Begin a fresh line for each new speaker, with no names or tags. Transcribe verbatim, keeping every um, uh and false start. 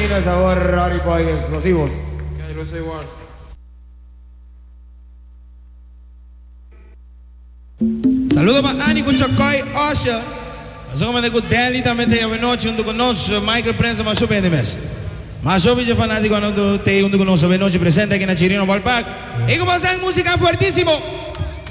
Argentina, sabor raripo y explosivos.
Okay, let's say one.
Saludos para Annie Kuchakoy Osha. Zo komen de Delhi também tem a noite junto conosco, Michael Prensa, mas super demais. Mas eu vejo fanático quando tem junto conosco, a noite presente aqui na Chirino Ballpark. E como música fuertísimo.